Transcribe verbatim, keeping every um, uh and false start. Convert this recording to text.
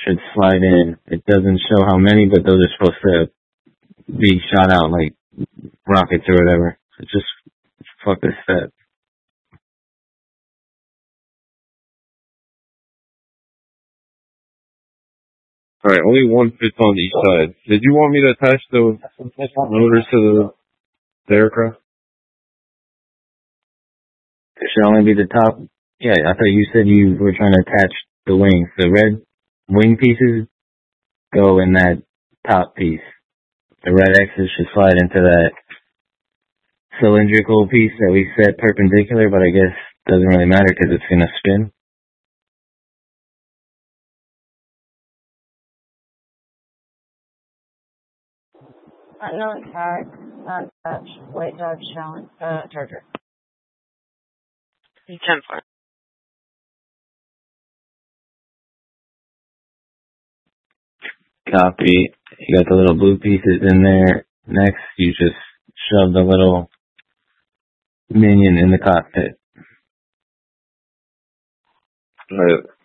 should slide in. It doesn't show how many, but those are supposed to be shot out like rockets or whatever. So just fuck this step. Alright, only one fits on each side. Did you want me to attach the motors to the, the aircraft? It should only be the top. Yeah, I thought you said you were trying to attach the wings. The red wing pieces go in that top piece. The red X's should slide into that cylindrical piece that we set perpendicular, but I guess it doesn't really matter because it's going to spin. Uh, no, tag, not touch. Wait, dog challenge, uh, charger. ten four. Copy. You got the little blue pieces in there. Next, you just shove the little minion in the cockpit. Right.